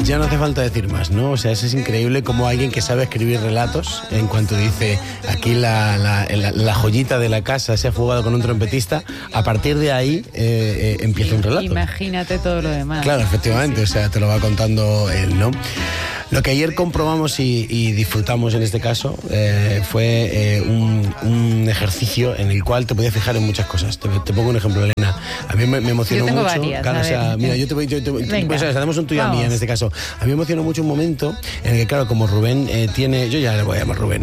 Ya no hace falta decir más, ¿no? O sea, es increíble como alguien que sabe escribir relatos, en cuanto dice, aquí la joyita de la casa se ha fugado con un trompetista, a partir de ahí empieza un relato. Imagínate todo lo demás. Claro, efectivamente, o sea, te lo va contando él, ¿no? Lo que ayer comprobamos y disfrutamos en este caso fue un ejercicio en el cual te podías fijar en muchas cosas. Te pongo un ejemplo, Elena. A mí me emocionó mucho. Varias, claro, o sea, mira, pues, hacemos un tú y a mí en este caso. A mí me emocionó mucho un momento en el que, claro, como Rubén tiene, yo ya le voy a llamar Rubén,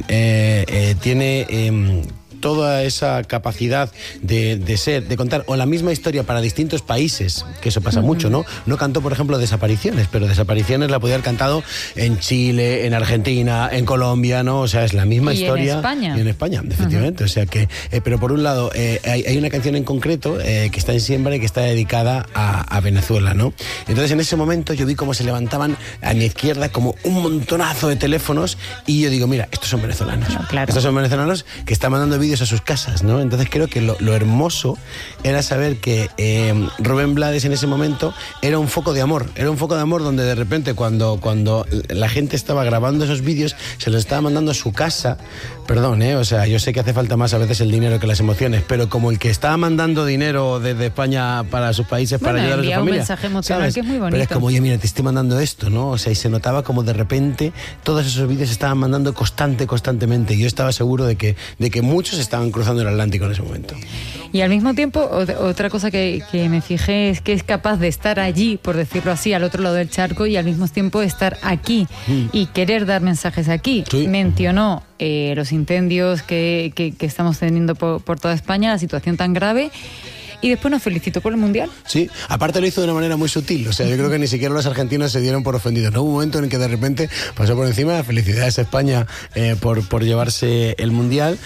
tiene toda esa capacidad de contar o la misma historia para distintos países, que eso pasa mucho, ¿no? No cantó, por ejemplo, Desapariciones, pero Desapariciones la podía haber cantado en Chile, en Argentina, en Colombia, ¿no? O sea, es la misma historia. En España. Y en España, efectivamente. O sea que, pero por un lado, hay una canción en concreto que está en Siembra y que está dedicada a Venezuela, ¿no? Entonces, en ese momento yo vi cómo se levantaban a mi izquierda como un montonazo de teléfonos y yo digo, mira, estos son venezolanos. No, claro. Estos son venezolanos que están mandando vídeos a sus casas, ¿no? Entonces creo que lo hermoso era saber que Rubén Blades en ese momento era un foco de amor donde de repente cuando la gente estaba grabando esos vídeos se los estaba mandando a su casa, perdón, o sea, yo sé que hace falta más a veces el dinero que las emociones, pero como el que estaba mandando dinero desde España para sus países para ayudar a su familia, un mensaje emocional, ¿sabes? Que es muy bonito. Pero es como, oye, mira, te estoy mandando esto, ¿no? O sea, y se notaba como de repente todos esos vídeos se estaban mandando constantemente. Y yo estaba seguro de que muchos estaban cruzando el Atlántico en ese momento. Y al mismo tiempo, otra cosa que me fijé es que es capaz de estar allí, por decirlo así, al otro lado del charco, y al mismo tiempo estar aquí y querer dar mensajes aquí. Sí. Mencionó los incendios que estamos teniendo por toda España, la situación tan grave. Y después nos felicitó por el Mundial. Sí, aparte lo hizo de una manera muy sutil. O sea, yo creo que ni siquiera los argentinos se dieron por ofendidos. No hubo un momento en el que de repente pasó por encima. Felicidades a España por llevarse el Mundial.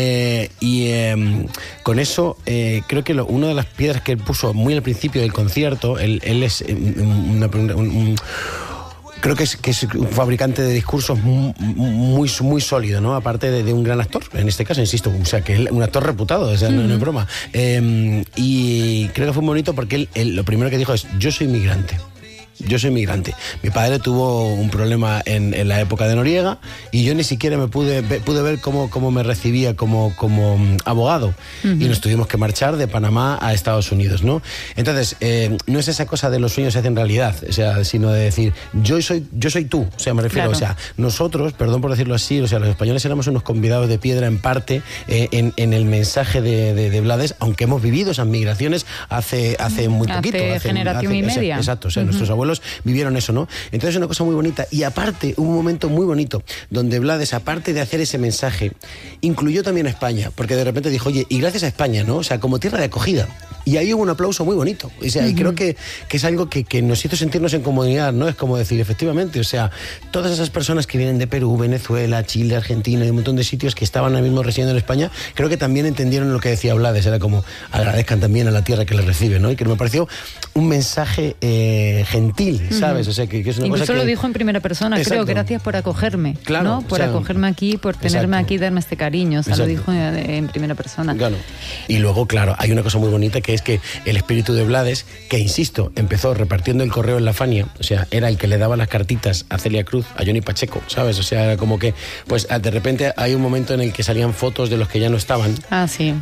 Con eso, creo que una de las piedras que él puso muy al principio del concierto, él es creo que es un fabricante de discursos muy sólido, ¿no? Aparte de un gran actor, en este caso, insisto, o sea, que es un actor reputado, o sea, no es broma. Y creo que fue muy bonito porque él lo primero que dijo es, yo soy migrante. Mi padre tuvo un problema en la época de Noriega y yo ni siquiera me pude ver cómo me recibía como abogado. Y nos tuvimos que marchar de Panamá a Estados Unidos, ¿no? Entonces, no es esa cosa de los sueños se hacen realidad, o sea, sino de decir, yo soy tú, o sea, me refiero, claro. O sea, nosotros, perdón por decirlo así, o sea, los españoles éramos unos convidados de piedra en parte en el mensaje de Blades, aunque hemos vivido esas migraciones hace muy poquito. Hace generación y media. Exacto, o sea, nuestros abuelos vivieron eso, ¿no? Entonces es una cosa muy bonita. Y aparte, un momento muy bonito, donde Blades, aparte de hacer ese mensaje, incluyó también a España, porque de repente dijo, oye, y gracias a España, ¿no? O sea, como tierra de acogida. Y ahí hubo un aplauso muy bonito. O sea, y creo que es algo que nos hizo sentirnos en comodidad, ¿no? Es como decir, efectivamente, o sea, todas esas personas que vienen de Perú, Venezuela, Chile, Argentina y un montón de sitios que estaban ahora mismo residiendo en España, creo que también entendieron lo que decía Blades. Era como, agradezcan también a la tierra que les recibe, ¿no? Y que me pareció un mensaje gentil, ¿sabes? O sea, que es una incluso cosa que... lo dijo en primera persona. Exacto. Creo, gracias por acogerme, claro, ¿no? Por acogerme aquí, por tenerme aquí, darme este cariño. O sea, exacto. Lo dijo en primera persona. Claro. Y luego, claro, hay una cosa muy bonita que es que el espíritu de Blades, que insisto, empezó repartiendo el correo en la Fania, o sea, era el que le daba las cartitas a Celia Cruz, a Johnny Pacheco, ¿sabes? O sea, era como que, pues de repente hay un momento en el que salían fotos de los que ya no estaban. Ah, sí.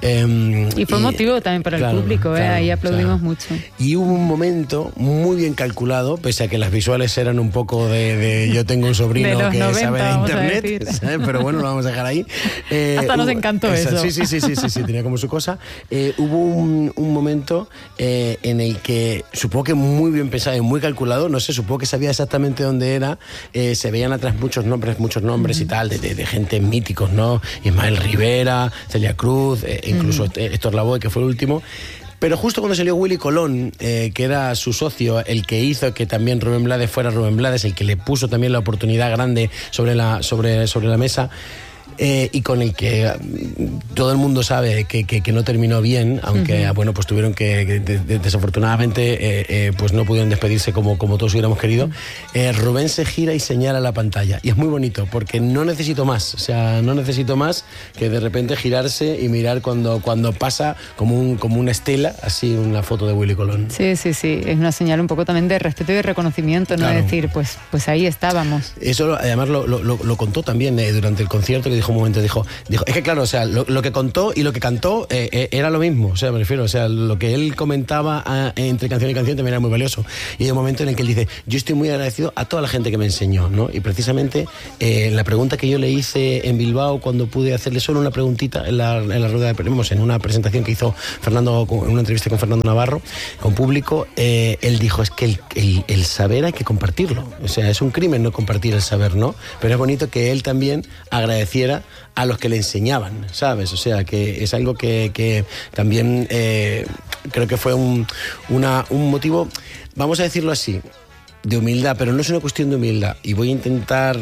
Y fue motivo también para el público, ahí aplaudimos mucho. Y hubo un momento muy bien calculado, pese a que las visuales eran un poco de yo tengo un sobrino que 90, sabe de internet, ¿sabes? Pero bueno, lo vamos a dejar ahí. Hasta nos encantó eso. Sí, tenía como su cosa. Hubo un momento en el que supongo que muy bien pensado y muy calculado, no sé, supongo que sabía exactamente dónde era, se veían atrás muchos nombres y tal, de gente míticos, ¿no? Ismael Rivera, Celia Cruz, incluso Héctor Lavoe, que fue el último. Pero justo cuando salió Willy Colón, que era su socio, el que hizo que también Rubén Blades fuera Rubén Blades, el que le puso también la oportunidad grande sobre la mesa, y con el que todo el mundo sabe que no terminó bien, aunque bueno, pues tuvieron que desafortunadamente pues no pudieron despedirse como todos hubiéramos querido. Rubén se gira y señala la pantalla, y es muy bonito porque no necesito más, o sea, no necesito más que de repente girarse y mirar cuando pasa como una estela, así una foto de Willy Colón. Sí, es una señal un poco también de respeto y de reconocimiento, ¿no? Claro. Decir, pues ahí estábamos. Eso además lo contó también durante el concierto, que dijo un momento, dijo, es que claro, o sea, lo que contó y lo que cantó era lo mismo, o sea, me refiero, o sea, lo que él comentaba entre canción y canción también era muy valioso. Y hay un momento en el que él dice, yo estoy muy agradecido a toda la gente que me enseñó, ¿no? Y precisamente la pregunta que yo le hice en Bilbao cuando pude hacerle solo una preguntita en la rueda de premios, en una presentación que hizo Fernando, en una entrevista con Fernando Navarro, con público, él dijo, es que el saber hay que compartirlo, o sea, es un crimen no compartir el saber, ¿no? Pero es bonito que él también agradeciera a los que le enseñaban, ¿sabes? O sea, que es algo que también creo que fue un motivo, vamos a decirlo así, de humildad, pero no es una cuestión de humildad, y voy a intentar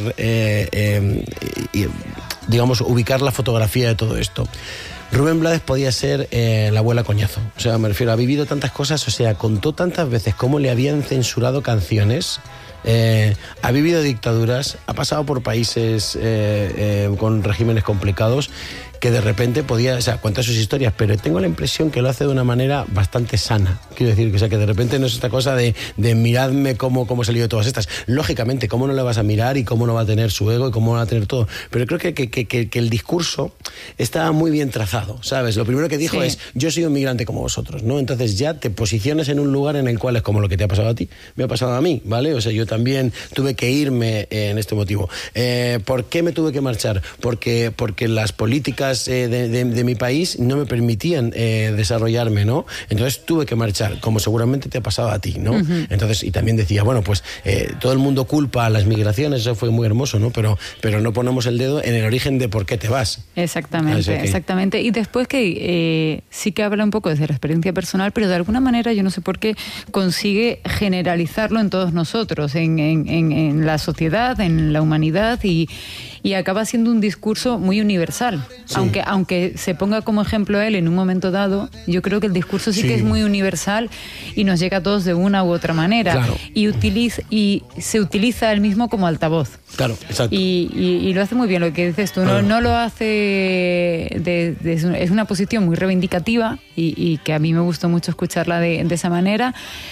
digamos, ubicar la fotografía de todo esto. Rubén Blades podía ser la abuela coñazo, o sea, me refiero, ha vivido tantas cosas, o sea, contó tantas veces cómo le habían censurado canciones, ha vivido dictaduras, ha pasado por países con regímenes complicados, que de repente podía, o sea, cuenta sus historias, pero tengo la impresión que lo hace de una manera bastante sana. Quiero decir, o sea, que de repente no es esta cosa de miradme cómo salió de todas estas. Lógicamente, cómo no le vas a mirar y cómo no va a tener su ego y cómo no va a tener todo. Pero creo que el discurso está muy bien trazado, ¿sabes? Lo primero que dijo es, yo soy un migrante como vosotros, ¿no? Entonces ya te posicionas en un lugar en el cual es como lo que te ha pasado a ti, me ha pasado a mí, ¿vale? O sea, yo también tuve que irme en este motivo. ¿Por qué me tuve que marchar? Porque las políticas de mi país no me permitían desarrollarme, ¿no? Entonces tuve que marchar, como seguramente te ha pasado a ti, ¿no? Uh-huh. Entonces, y también decía, bueno, pues todo el mundo culpa a las migraciones, eso fue muy hermoso, ¿no? Pero no ponemos el dedo en el origen de por qué te vas. Exactamente. Y después que sí que habla un poco desde la experiencia personal, pero de alguna manera, yo no sé por qué, consigue generalizarlo en todos nosotros, en la sociedad, en la humanidad, y acaba siendo un discurso muy universal. Sí. Aunque se ponga como ejemplo él en un momento dado, yo creo que el discurso sí que es muy universal y nos llega a todos de una u otra manera. Claro. Y se utiliza él mismo como altavoz. Claro, exacto. Y lo hace muy bien, lo que dices tú. Claro. No lo hace es una posición muy reivindicativa y que a mí me gustó mucho escucharla de esa manera.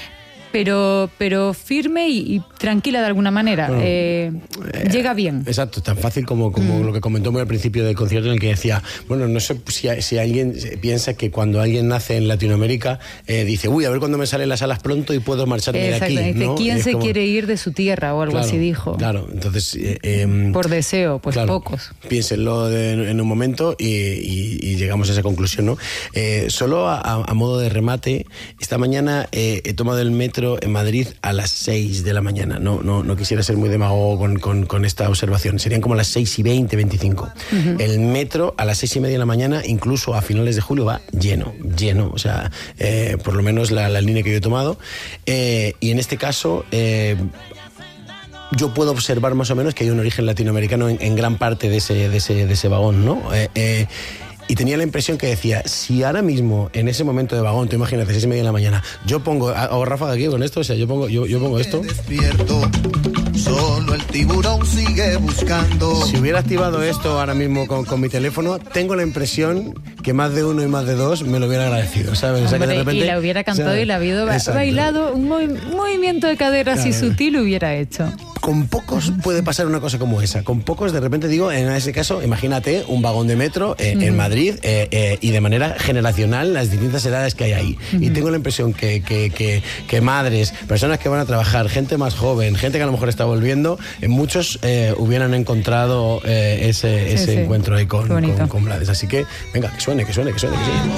Pero firme y tranquila de alguna manera. Llega bien. Exacto, tan fácil como lo que comentó muy al principio del concierto, en el que decía, bueno, no sé si alguien piensa que cuando alguien nace en Latinoamérica dice, uy, a ver cuándo me salen las alas pronto y puedo marcharme de aquí, ¿no? ¿Quién se quiere ir de su tierra o algo así dijo? Claro, entonces... por deseo, pues claro, pocos. Piénsenlo en un momento y llegamos a esa conclusión, ¿no? Solo a modo de remate, esta mañana he tomado el metro en Madrid a las 6 de la mañana. No quisiera ser muy demagogo con esta observación. Serían como las 6:20, 25. Uh-huh. El metro a las 6:30 de la mañana, incluso a finales de julio, va lleno. O sea, por lo menos la línea que yo he tomado. Y en este caso... yo puedo observar más o menos que hay un origen latinoamericano en gran parte de ese vagón, ¿no? Y tenía la impresión que decía, si ahora mismo, en ese momento de vagón, tú imagínate, 6:30 de la mañana, yo pongo, hago ráfaga aquí con esto, o sea, yo pongo esto. Despierto, solo el tiburón sigue buscando. Si hubiera activado esto ahora mismo con mi teléfono, tengo la impresión que más de uno y más de dos me lo hubiera agradecido, ¿sabes? Hombre, o sea, que de repente, y la hubiera cantado, o sea, y la hubiera bailado, un movimiento de cadera así sutil hubiera hecho. Con pocos puede pasar una cosa como esa. Con pocos, de repente digo, en ese caso, imagínate un vagón de metro en Madrid y de manera generacional las distintas edades que hay ahí. Y tengo la impresión que madres, personas que van a trabajar, gente más joven, gente que a lo mejor está volviendo, muchos hubieran encontrado ese encuentro ahí con Blades. Así que, venga, que suene.